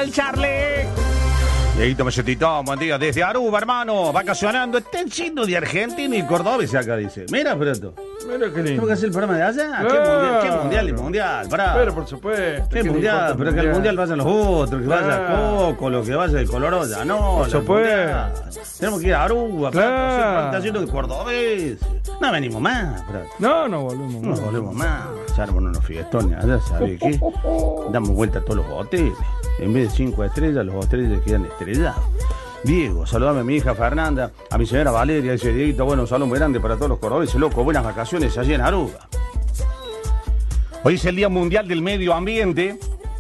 el Charlie. Dieguito Mesetito, buen día. Desde Aruba, hermano, vacacionando. Está siendo de Argentina y cordobés acá, dice. Mira, Preto. Mira qué lindo. ¿Tengo que hacer el programa de allá? Claro. ¿Qué mundial? El mundial, pará. Pero por supuesto. ¿Qué mundial? Pero que al mundial vayan los otros, que vaya Coco, lo que vaya el Coloroya. No, por supuesto. Tenemos que ir a Aruba, claro. Prato. Está haciendo de cordobés. No venimos más, Prato. No volvemos No más. volvemos más. Ya armamos unos fiestones allá, ¿sabes qué? Damos vuelta a todos los hoteles. En vez de 5 estrellas, los hoteles quedan estrellados. Diego, saludame a mi hija Fernanda, a mi señora Valeria, dice Dieguito, bueno, un saludo muy grande para todos los cordobeses, loco, buenas vacaciones allí en Aruba. Hoy es el Día Mundial del Medio Ambiente,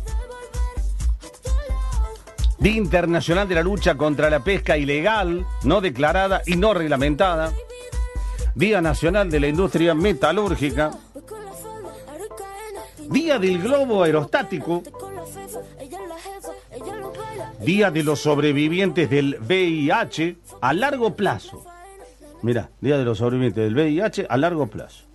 Día Internacional de la Lucha contra la Pesca Ilegal, no declarada y no reglamentada, Día Nacional de la Industria Metalúrgica, Día del Globo Aerostático, Día de los sobrevivientes del VIH a largo plazo. Mirá, Día de los sobrevivientes del VIH a largo plazo.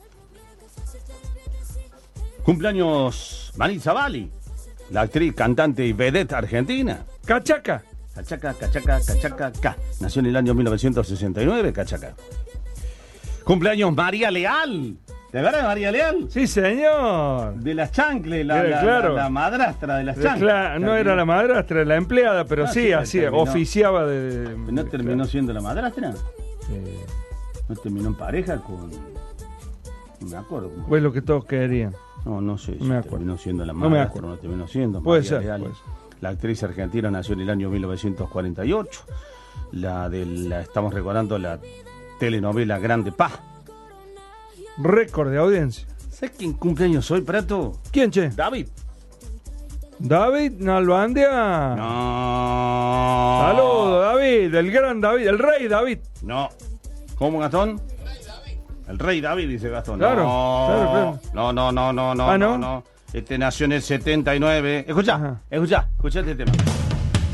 Cumpleaños Maritza Bali, la actriz, cantante y vedette argentina. Cachaca. Cachaca. Nació en el año 1969, Cachaca. Cumpleaños María Leal. ¿De verdad María Leal? Sí, señor. De las chancles, Claro. la madrastra de las chancles. No era la madrastra, la empleada, pero Ah, sí, sí, así, terminó. oficiaba de... ¿No terminó siendo la madrastra? Eh, ¿No terminó en pareja con...? No me acuerdo. Fue lo que todos querían. No sé si No me acuerdo. terminó siendo la No me madrastra acuerdo. o no terminó siendo. Puede María ser, Leal. puede ser. La actriz argentina nació en el año 1948. Estamos recordando la telenovela Grande Paz. Récord de audiencia. ¿Sabes quién cumpleaños hoy, Prato? ¿Quién, che? David. David Nalbandia. No. Saludos, David, el gran David, el rey David. No. ¿Cómo, Gastón? El rey David, dice Gastón. Claro, No. claro. No. Ah, ¿no? Este nació en el 79. Escuchá Ajá. este tema.